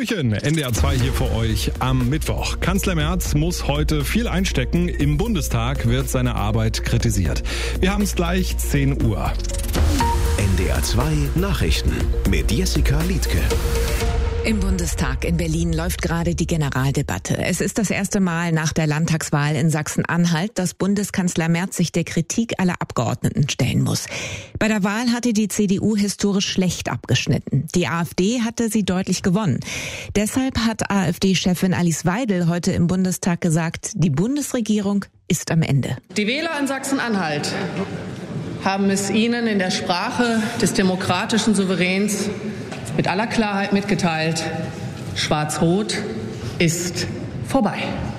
Hallöchen, NDR 2 hier für euch am Mittwoch. Kanzler Merz muss heute viel einstecken. Im Bundestag wird seine Arbeit kritisiert. Wir haben es gleich 10 Uhr. NDR 2 Nachrichten mit Jessica Liedtke. Im Bundestag in Berlin läuft gerade die Generaldebatte. Es ist das erste Mal nach der Landtagswahl in Sachsen-Anhalt, dass Bundeskanzler Merz sich der Kritik aller Abgeordneten stellen muss. Bei der Wahl hatte die CDU historisch schlecht abgeschnitten. Die AfD hatte sie deutlich gewonnen. Deshalb hat AfD-Chefin Alice Weidel heute im Bundestag gesagt, die Bundesregierung ist am Ende. Die Wähler in Sachsen-Anhalt haben es ihnen in der Sprache des demokratischen Souveräns mit aller Klarheit mitgeteilt: Schwarz-Rot ist vorbei.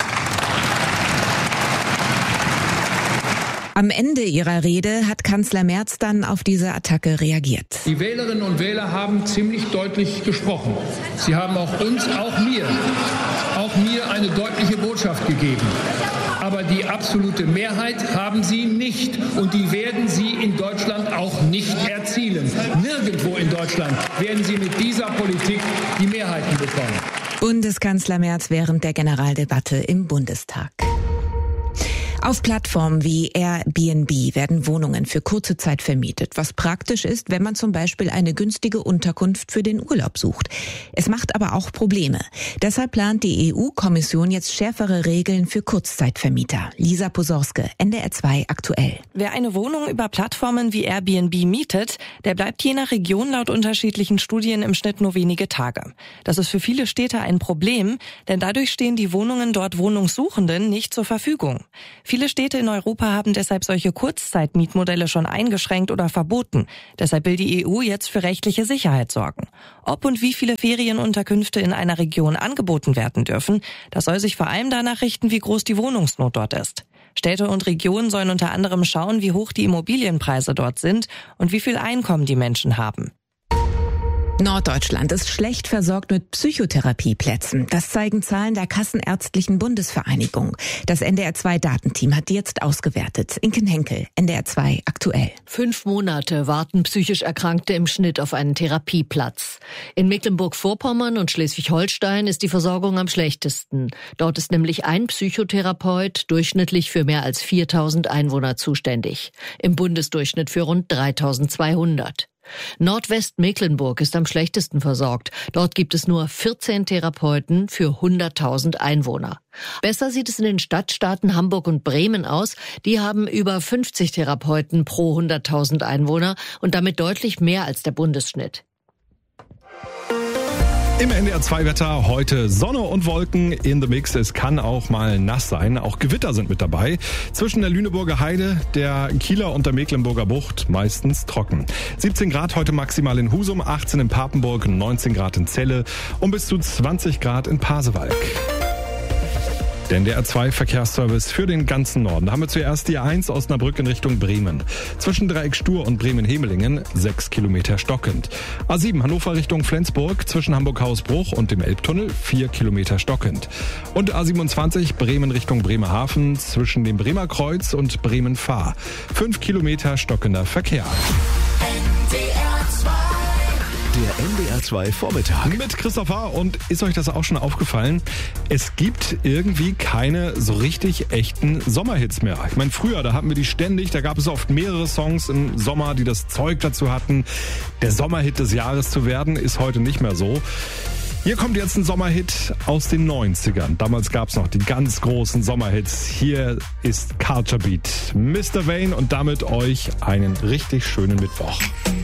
Am Ende ihrer Rede hat Kanzler Merz dann auf diese Attacke reagiert. Die Wählerinnen und Wähler haben ziemlich deutlich gesprochen. Sie haben auch uns, auch mir eine deutliche Botschaft gegeben. Aber die absolute Mehrheit haben sie nicht und die werden sie in Deutschland auch nicht erzielen. Nirgendwo in Deutschland werden sie mit dieser Politik die Mehrheiten bekommen. Bundeskanzler Merz während der Generaldebatte im Bundestag. Auf Plattformen wie Airbnb werden Wohnungen für kurze Zeit vermietet, was praktisch ist, wenn man zum Beispiel eine günstige Unterkunft für den Urlaub sucht. Es macht aber auch Probleme. Deshalb plant die EU-Kommission jetzt schärfere Regeln für Kurzzeitvermieter. Lisa Posorske, NDR 2 aktuell. Wer eine Wohnung über Plattformen wie Airbnb mietet, der bleibt je nach Region laut unterschiedlichen Studien im Schnitt nur wenige Tage. Das ist für viele Städte ein Problem, denn dadurch stehen die Wohnungen dort Wohnungssuchenden nicht zur Verfügung. Viele Städte in Europa haben deshalb solche Kurzzeitmietmodelle schon eingeschränkt oder verboten. Deshalb will die EU jetzt für rechtliche Sicherheit sorgen. Ob und wie viele Ferienunterkünfte in einer Region angeboten werden dürfen, das soll sich vor allem danach richten, wie groß die Wohnungsnot dort ist. Städte und Regionen sollen unter anderem schauen, wie hoch die Immobilienpreise dort sind und wie viel Einkommen die Menschen haben. Norddeutschland ist schlecht versorgt mit Psychotherapieplätzen. Das zeigen Zahlen der Kassenärztlichen Bundesvereinigung. Das NDR 2 Datenteam hat die jetzt ausgewertet. Inken Henkel, NDR 2 aktuell. 5 Monate warten psychisch Erkrankte im Schnitt auf einen Therapieplatz. In Mecklenburg-Vorpommern und Schleswig-Holstein ist die Versorgung am schlechtesten. Dort ist nämlich ein Psychotherapeut durchschnittlich für mehr als 4.000 Einwohner zuständig. Im Bundesdurchschnitt für rund 3.200. Nordwestmecklenburg ist am schlechtesten versorgt. Dort gibt es nur 14 Therapeuten für 100.000 Einwohner. Besser sieht es in den Stadtstaaten Hamburg und Bremen aus. Die haben über 50 Therapeuten pro 100.000 Einwohner und damit deutlich mehr als der Bundesschnitt. Im NDR 2 Wetter heute Sonne und Wolken in the Mix. Es kann auch mal nass sein. Auch Gewitter sind mit dabei. Zwischen der Lüneburger Heide, der Kieler und der Mecklenburger Bucht meistens trocken. 17 Grad heute maximal in Husum, 18 in Papenburg, 19 Grad in Celle und bis zu 20 Grad in Pasewalk. Der NDR 2 Verkehrsservice für den ganzen Norden. Da haben wir zuerst die A1 Osnabrück in Richtung Bremen. Zwischen Dreieck Stur und Bremen-Hemelingen 6 Kilometer stockend. A7 Hannover Richtung Flensburg zwischen Hamburg-Hausbruch und dem Elbtunnel 4 Kilometer stockend. Und A27 Bremen Richtung Bremerhaven zwischen dem Bremer Kreuz und Bremen-Fahr 5 Kilometer stockender Verkehr. Der NDR 2 Vormittag. Mit Christopher. Und ist euch das auch schon aufgefallen? Es gibt irgendwie keine so richtig echten Sommerhits mehr. Ich meine, früher, da hatten wir die ständig. Da gab es oft mehrere Songs im Sommer, die das Zeug dazu hatten, der Sommerhit des Jahres zu werden. Ist heute nicht mehr so. Hier kommt jetzt ein Sommerhit aus den 90ern. Damals gab es noch die ganz großen Sommerhits. Hier ist Culture Beat, Mr. Vane und damit euch einen richtig schönen Mittwoch.